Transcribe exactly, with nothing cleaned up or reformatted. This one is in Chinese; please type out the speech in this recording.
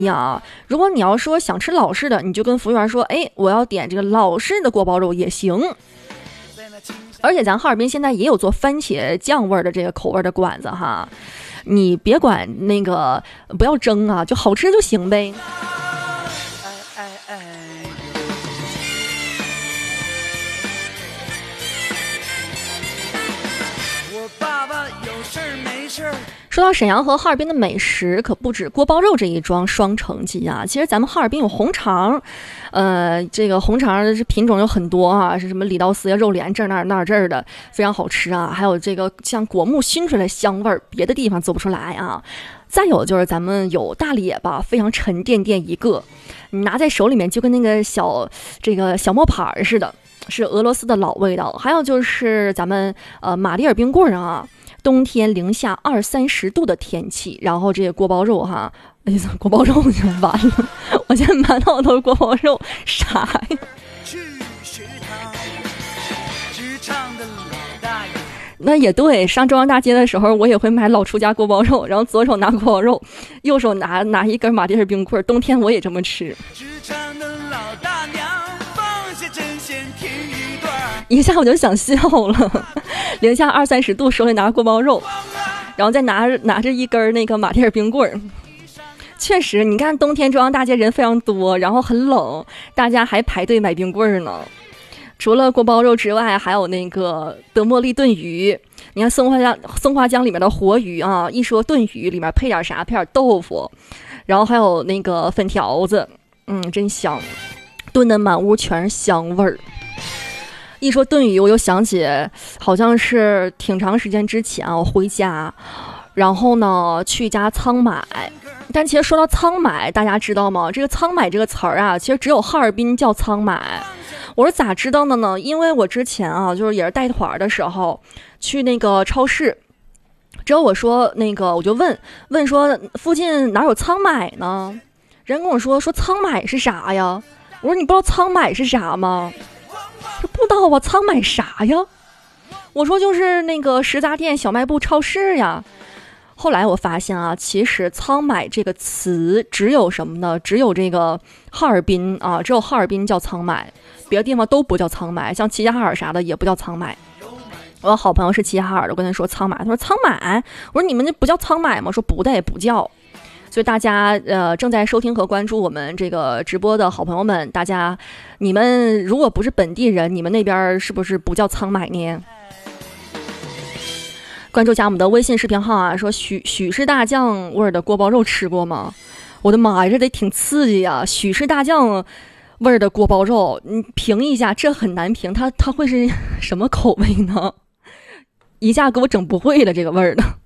呀，如果你要说想吃老式的，你就跟服务员说，哎，我要点这个老式的锅包肉也行。而且咱哈尔滨现在也有做番茄酱味的这个口味的馆子哈，你别管那个不要蒸啊，就好吃就行呗。说到沈阳和哈尔滨的美食，可不止锅包肉这一桩双成绩啊。其实咱们哈尔滨有红肠，呃，这个红肠的品种有很多啊，是什么里刀丝呀、肉莲这儿那儿那儿这儿的，非常好吃啊。还有这个像果木熏出来香味儿，别的地方做不出来啊。再有就是咱们有大列巴，非常沉甸甸一个，你拿在手里面就跟那个小这个小磨盘似的，是俄罗斯的老味道。还有就是咱们呃马迭尔冰棍啊。冬天零下二三十度的天气，然后这个锅包肉哈，哎呀，锅包肉就完了，我现在满脑都是锅包肉，啥呀？那也对，上中央大街的时候，我也会买老厨家锅包肉，然后左手拿锅包肉，右手拿拿一根马迭尔冰棍，冬天我也这么吃。一下我就想笑了，零下二三十度，手里拿锅包肉，然后再拿拿着一根那个马迭尔冰棍。确实，你看冬天中央大街人非常多，然后很冷，大家还排队买冰棍呢。除了锅包肉之外，还有那个德莫利炖鱼。你看松花江松花江里面的活鱼啊，一说炖鱼里面配点啥？配点豆腐，然后还有那个粉条子，嗯，真香，炖的满屋全是香味儿。一说炖鱼，我又想起好像是挺长时间之前我回家，然后呢去一家仓买。但其实说到仓买，大家知道吗？这个仓买这个词儿啊，其实只有哈尔滨叫仓买。我是咋知道的呢？因为我之前啊，就是也是带团的时候去那个超市，之后我说那个我就问问说附近哪有仓买呢？人跟我说说仓买是啥呀？我说你不知道仓买是啥吗？说不知道啊，仓买啥呀？我说就是那个食杂店、小卖部、超市呀。后来我发现啊，其实仓买这个词只有什么呢？只有这个哈尔滨啊，只有哈尔滨叫仓买，别的地方都不叫仓买，像齐齐哈尔啥的也不叫仓买。我有好朋友是齐齐哈尔的，我跟他说仓买，他说仓买，我说你们那不叫仓买吗？说不的也不叫。所以大家呃正在收听和关注我们这个直播的好朋友们，大家你们如果不是本地人，你们那边是不是不叫仓买呢？关注一下我们的微信视频号啊，说许许氏大酱味的锅包肉吃过吗？我的妈呀，这得挺刺激呀！许氏大酱味的锅包肉，你评一下，这很难评，它它会是什么口味呢？一下给我整不会了这个味儿的。